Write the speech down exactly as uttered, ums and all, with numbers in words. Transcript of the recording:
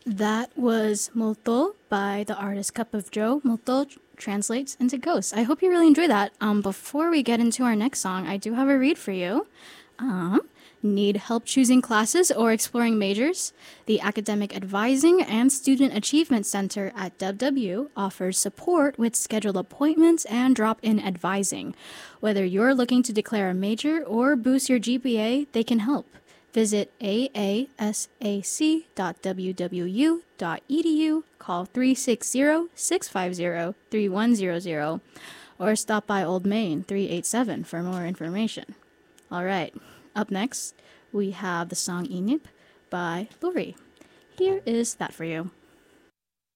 That was Multo by the artist Cup of Joe. Multo tr- translates into ghost. I hope you really enjoy that. Um, before we get into our next song, I do have a read for you. Um, need help choosing classes or exploring majors? The Academic Advising and Student Achievement Center at W W offers support with scheduled appointments and drop-in advising. Whether you're looking to declare a major or boost your G P A, they can help. Visit a a s a c dot w w u dot e d u, call three six zero, six five zero, three one zero zero, or stop by Old Main three eighty-seven for more information. All right, up next, we have the song Inip by Lori. Here is that for you.